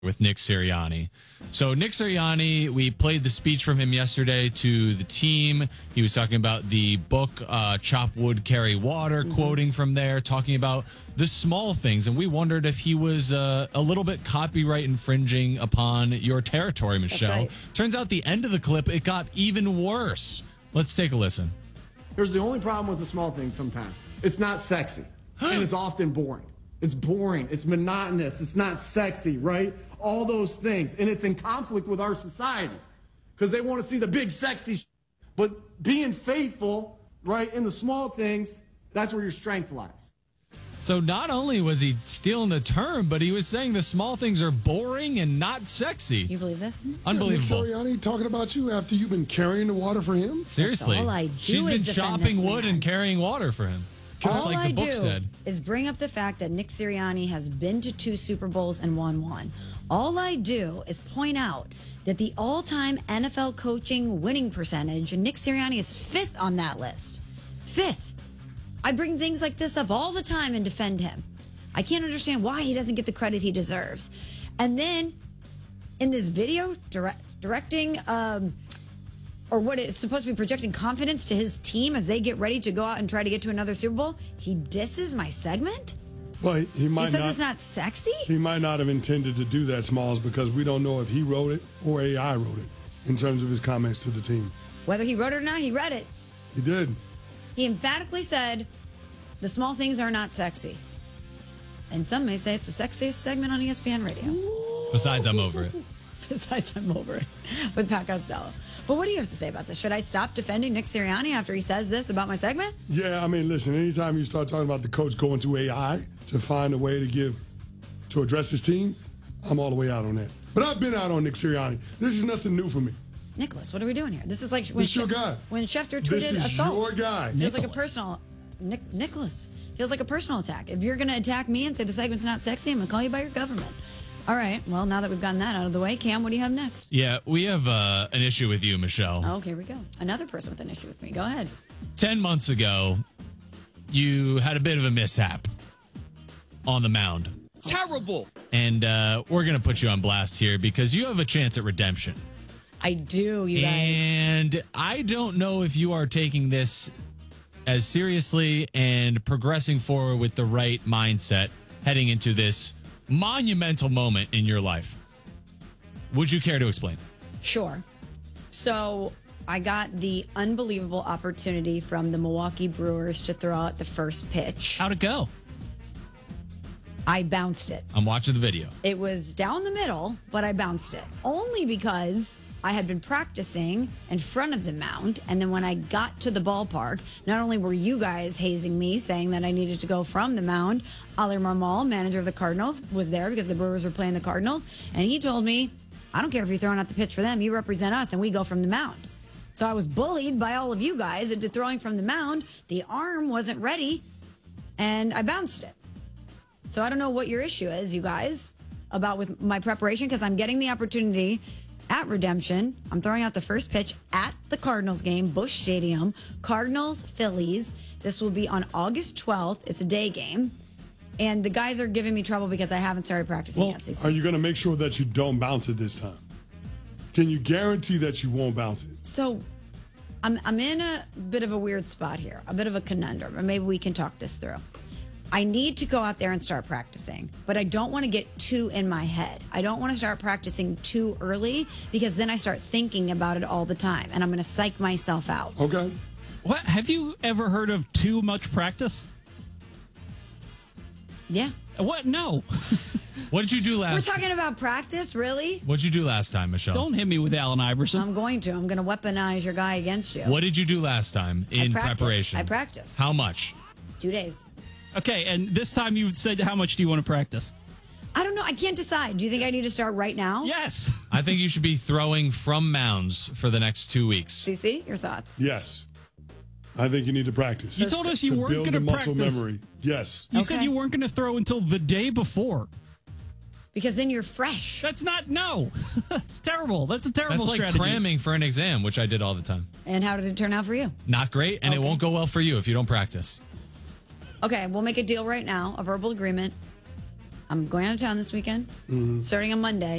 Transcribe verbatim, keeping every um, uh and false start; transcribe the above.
with Nick Sirianni. So Nick Sirianni, we played the speech from him yesterday to the team. He was talking about the book, uh, Chop Wood, Carry Water, mm-hmm. quoting from there, talking about the small things. And we wondered if he was uh, a little bit copyright infringing upon your territory, Michelle. Right. Turns out the end of the clip, it got even worse. Let's take a listen. Here's the only problem with the small things sometimes. It's not sexy, and it's often boring. It's boring. It's monotonous. It's not sexy, right? All those things. And it's in conflict with our society because they want to see the big sexy sh- But being faithful, right, in the small things, that's where your strength lies. So not only was he stealing the term, but he was saying the small things are boring and not sexy. Can you believe this? Unbelievable. Yeah, Nick Sirianni talking about you after you've been carrying the water for him? Seriously. That's all I do She's been is chopping wood man. and carrying water for him. Just All like I the book do said. is bring up the fact that Nick Sirianni has been to two Super Bowls and won one. All I do is point out that the all-time N F L coaching winning percentage, Nick Sirianni is fifth on that list. Fifth. I bring things like this up all the time and defend him. I can't understand why he doesn't get the credit he deserves. And then in this video, direct, directing... Um, or what is supposed to be projecting confidence to his team as they get ready to go out and try to get to another Super Bowl, he disses my segment? Well, he might he says not, it's not sexy? He might not have intended to do that, Smalls, because we don't know if he wrote it or A I wrote it in terms of his comments to the team. Whether he wrote it or not, he read it. He did. He emphatically said, the small things are not sexy. And some may say it's the sexiest segment on E S P N Radio. Besides, I'm over it. Besides, I'm over it with Pat Costello. But what do you have to say about this? Should I stop defending Nick Sirianni after he says this about my segment? Yeah, I mean, listen, anytime you start talking about the coach going to A I to find a way to give, to address his team, I'm all the way out on that. But I've been out on Nick Sirianni. This is nothing new for me. Nicholas, what are we doing here? This is like when, this your guy. when Schefter tweeted this is assault. your guy. It feels Nicholas. like a personal, Nick, Nicholas, feels like a personal attack. If you're going to attack me and say the segment's not sexy, I'm going to call you by your government. All right. Well, now that we've gotten that out of the way, Cam, what do you have next? Yeah, we have uh, an issue with you, Michelle. Oh, here we go. Another person with an issue with me. Go ahead. Ten months ago, you had a bit of a mishap on the mound. Terrible. And uh, we're going to put you on blast here because you have a chance at redemption. I do, you guys. And I don't know if you are taking this as seriously and progressing forward with the right mindset heading into this monumental moment in your life. Would you care to explain? Sure. So I got the unbelievable opportunity from the Milwaukee Brewers to throw out the first pitch. How'd it go? I bounced it. I'm watching the video. It was down the middle, but I bounced it. Only because I had been practicing in front of the mound, and then when I got to the ballpark, not only were you guys hazing me, saying that I needed to go from the mound, Ali Marmol, manager of the Cardinals, was there because the Brewers were playing the Cardinals, and he told me, I don't care if you're throwing out the pitch for them, you represent us, and we go from the mound. So I was bullied by all of you guys into throwing from the mound. The arm wasn't ready, and I bounced it. So I don't know what your issue is, you guys, about with my preparation, because I'm getting the opportunity at Redemption. I'm throwing out the first pitch at the Cardinals game, Busch Stadium, Cardinals, Phillies. This will be on August twelfth. It's a day game. And the guys are giving me trouble because I haven't started practicing well, yet. C C. Are you going to make sure that you don't bounce it this time? Can you guarantee that you won't bounce it? So I'm, I'm in a bit of a weird spot here, a bit of a conundrum, and maybe we can talk this through. I need to go out there and start practicing, but I don't want to get too in my head. I don't want to start practicing too early because then I start thinking about it all the time, and I'm going to psych myself out. Okay. What have you ever heard of too much practice? Yeah. What? No. What did you do last? We're talking about practice, really? What did you do last time, Michelle? Don't hit me with Allen Iverson. I'm going to. I'm going to weaponize your guy against you. What did you do last time in I practiced. preparation? I practiced. How much? Two days. Okay, and this time you said how much do you want to practice? I don't know. I can't decide. Do you think I need to start right now? Yes. I think you should be throwing from mounds for the next two weeks. C C, your thoughts? Yes. I think you need to practice. You told us you to weren't build going to the muscle practice. memory. Yes. You Okay. said you weren't going to throw until the day before. Because then you're fresh. That's not, no. That's terrible. That's a terrible That's like strategy. cramming for an exam, which I did all the time. And how did it turn out for you? Not great, and Okay. it won't go well for you if you don't practice. Okay, we'll make a deal right now, a verbal agreement. I'm going out of town this weekend, starting on Monday.